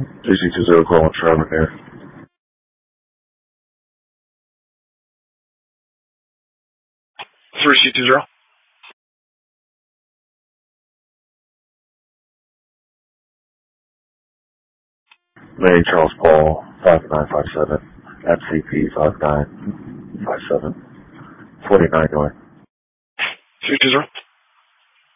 3C20 calling Sherman here. Three C20. May Charles Paul 5957 FCP 5957 49 North. 320.